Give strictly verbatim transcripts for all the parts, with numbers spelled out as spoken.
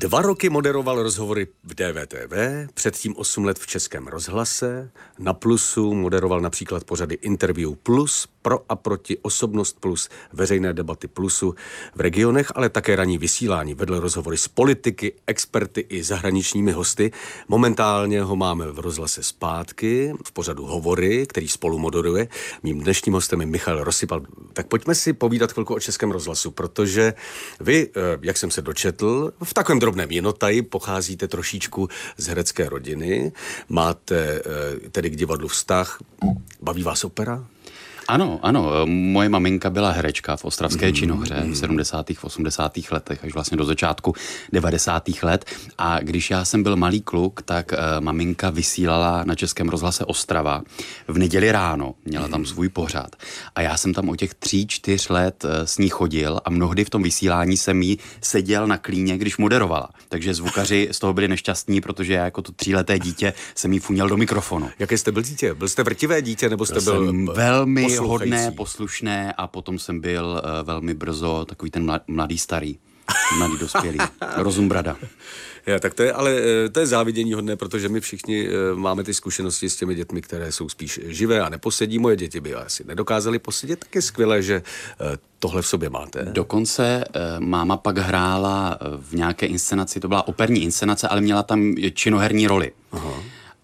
Dva roky moderoval rozhovory v D V T V, předtím osm let v Českém rozhlase, na Plusu moderoval například pořady Interview Plus, Pro a proti, Osobnost Plus, Veřejné debaty Plusu v regionech, ale také ranní vysílání. Vedl rozhovory s politiky, experty i zahraničními hosty. Momentálně ho máme v rozhlase zpátky, v pořadu Hovory, který spolu moderuje. Mým dnešním hostem je Michal Rosypal. Tak pojďme si povídat chvilku o Českém rozhlasu, protože vy, jak jsem se dočetl, v takovém drobném jinotaji pocházíte trošičku z herecké rodiny, máte tedy k divadlu vztah. Baví vás opera? Ano, ano. Moje maminka byla herečka v ostravské mm, činohře mm. v sedmdesátých, osmdesátých letech, až vlastně do začátku devadesátých let. A když já jsem byl malý kluk, tak uh, maminka vysílala na Českém rozhlase Ostrava v neděli ráno. Měla tam svůj pořad. A já jsem tam o těch tří, čtyř let uh, s ní chodil a mnohdy v tom vysílání jsem jí seděl na klíně, když moderovala. Takže zvukaři z toho byli nešťastní, protože já jako to tříleté dítě jsem jí funěl do mikrofonu. Jaké jste byl dítě? Byl jste vrtivé dítě, nebo jste byl, byl velmi hodné, poslušné a potom jsem byl uh, velmi brzo takový ten mlad, mladý starý, mladý dospělý, rozumbrada. Já, tak to je, ale to je závidění hodné, protože my všichni uh, máme ty zkušenosti s těmi dětmi, které jsou spíš živé a neposedí. Moje děti by asi nedokázali posedět, tak je skvělé, že uh, tohle v sobě máte. Dokonce uh, máma pak hrála v nějaké inscenaci, to byla operní inscenace, ale měla tam činoherní roli. Aha.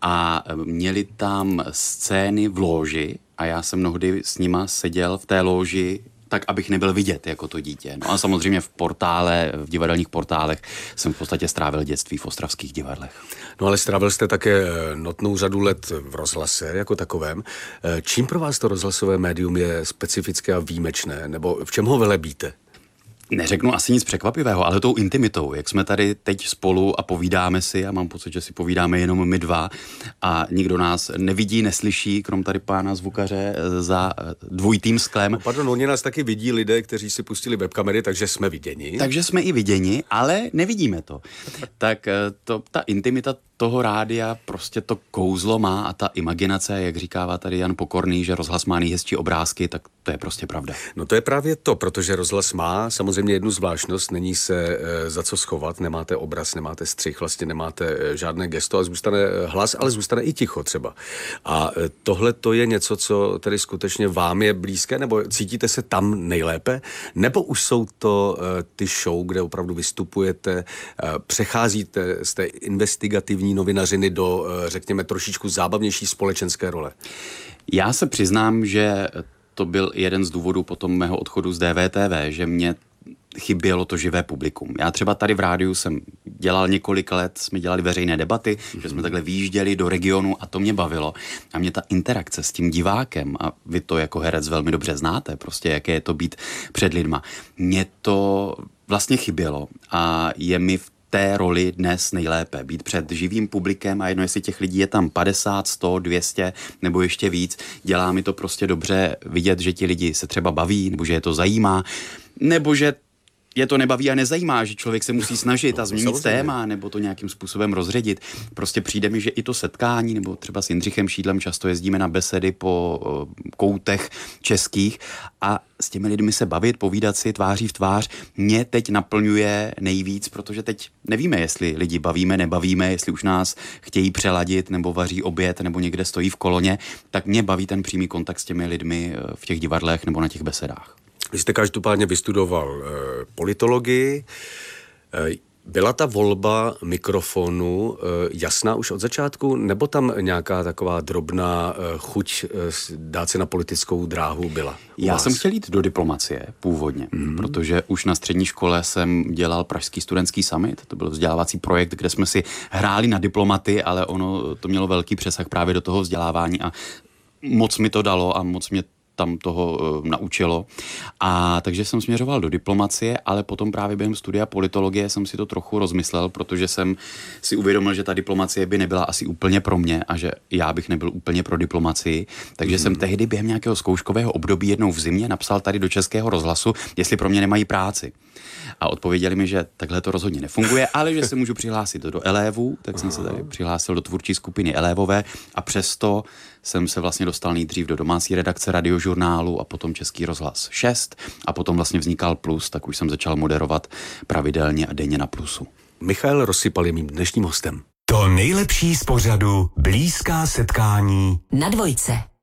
A měli tam scény v lóži a já jsem mnohdy s nima seděl v té lóži tak, abych nebyl vidět jako to dítě. No a samozřejmě v portále, v divadelních portálech jsem v podstatě strávil dětství v ostravských divadlech. No ale strávil jste také notnou řadu let v rozhlase jako takovém. Čím pro vás to rozhlasové médium je specifické a výjimečné? Nebo v čem ho velebíte? Neřeknu asi nic překvapivého, ale tou intimitou, jak jsme tady teď spolu a povídáme si, a mám pocit, že si povídáme jenom my dva a nikdo nás nevidí, neslyší, krom tady pána zvukaře za dvojitým sklem. No, pardon, oni nás taky vidí lidé, kteří si pustili webkamery, takže jsme viděni. Takže jsme i viděni, ale nevidíme to. Tak to, ta intimita toho rádia prostě to kouzlo má a ta imaginace, jak říkává tady Jan Pokorný, že rozhlas má nejhezčí obrázky, tak to je prostě pravda. No to je právě to, protože rozhlas má samozřejmě jednu zvláštnost, není se e, za co schovat, nemáte obraz, nemáte střih, vlastně nemáte e, žádné gesto a zůstane hlas, ale zůstane i ticho třeba. A e, tohle to je něco, co tedy skutečně vám je blízké, nebo cítíte se tam nejlépe, nebo už jsou to e, ty show, kde opravdu vystupujete, e, přecházíte z té investigativní novinařiny do, řekněme, trošičku zábavnější společenské role? Já se přiznám, že to byl jeden z důvodů potom mého odchodu z D V T V, že mě chybělo to živé publikum. Já třeba tady v rádiu jsem dělal několik let, jsme dělali veřejné debaty, mm-hmm. že jsme takhle vyjížděli do regionu a to mě bavilo. A mě ta interakce s tím divákem, a vy to jako herec velmi dobře znáte, prostě jaké je to být před lidma, mě to vlastně chybělo a je mi v té roli dnes nejlépe. Být před živým publikem a jedno, jestli těch lidí je tam padesát, sto, dvě stě nebo ještě víc, dělá mi to prostě dobře vidět, že ti lidi se třeba baví, nebo že je to zajímá, nebo že je to nebaví a nezajímá, že člověk se musí snažit a změnit téma nebo to nějakým způsobem rozředit. Prostě přijde mi, že i to setkání, nebo třeba s Jindřichem Šídlem často jezdíme na besedy po uh, koutech českých a s těmi lidmi se bavit, povídat si tváří v tvář, mě teď naplňuje nejvíc, protože teď nevíme, jestli lidi bavíme, nebavíme, jestli už nás chtějí přeladit, nebo vaří oběd, nebo někde stojí v koloně, tak mě baví ten přímý kontakt s těmi lidmi v těch divadlech nebo na těch besedách. Vy jste každopádně vystudoval e, politologii. E, byla ta volba mikrofonu e, jasná už od začátku, nebo tam nějaká taková drobná e, chuť e, dát se na politickou dráhu byla? Já vás? jsem chtěl jít do diplomacie původně, mm. protože už na střední škole jsem dělal Pražský studentský summit, to byl vzdělávací projekt, kde jsme si hráli na diplomaty, ale ono to mělo velký přesah právě do toho vzdělávání a moc mi to dalo a moc mě tam toho uh, naučilo. A takže jsem směřoval do diplomacie, ale potom právě během studia politologie jsem si to trochu rozmyslel, protože jsem si uvědomil, že ta diplomacie by nebyla asi úplně pro mě a že já bych nebyl úplně pro diplomacii. Takže mm. jsem tehdy během nějakého zkouškového období jednou v zimě napsal tady do Českého rozhlasu, jestli pro mě nemají práci. A odpověděli mi, že takhle to rozhodně nefunguje, ale že se můžu přihlásit do Elévu, tak jsem se tady přihlásil do tvůrčí skupiny Elévové a přesto jsem se vlastně dostal nejdřív do domácí redakce Radiožurnálu a potom Český rozhlas šest a potom vlastně vznikal Plus, tak už jsem začal moderovat pravidelně a denně na Plusu. Michael Rosypal je mým dnešním hostem. To nejlepší z pořadu Blízká setkání na Dvojce.